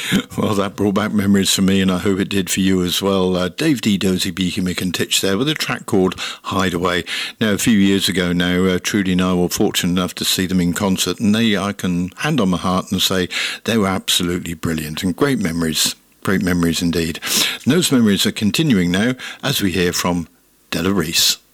Well, that brought back memories for me, and I hope it did for you as well. Dave D, Dozy, Beaky, Mick and Titch there with a track called Hideaway. Now, a few years ago now, Trudy and I were fortunate enough to see them in concert, and I can hand on my heart and say they were absolutely brilliant and great memories indeed. And those memories are continuing now as we hear from Della Reese.